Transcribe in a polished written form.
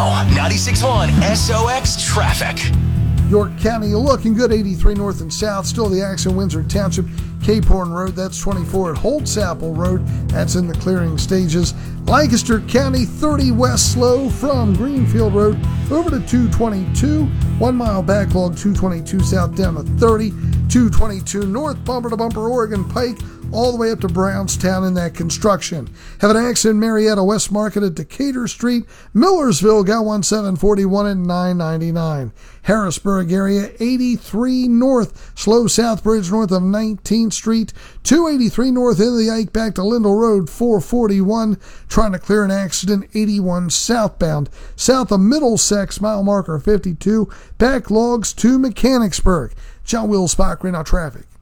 Now, 96.1 SOX traffic. York County looking good, 83 north and south. Still the accident, Windsor Township, Cape Horn Road. That's 24 at Holtzapple Road. That's in the clearing stages. Lancaster County, 30 west slow from Greenfield Road over to 222. 1 mile backlog, 222 south down to 30. 222 north, bumper to bumper, Oregon Pike, all the way up to Brownstown in that construction. Have an accident, Marietta West Market at Decatur Street. Millersville got 1741 and 999. Harrisburg area, 83 north, slow south bridge north of 19th Street. 283 north into the Ike back to Lindell Road, 441. Trying to clear an accident, 81 southbound. South of Middlesex, mile marker 52. Backlogs to Mechanicsburg. John Wills, Spot Green Out Traffic.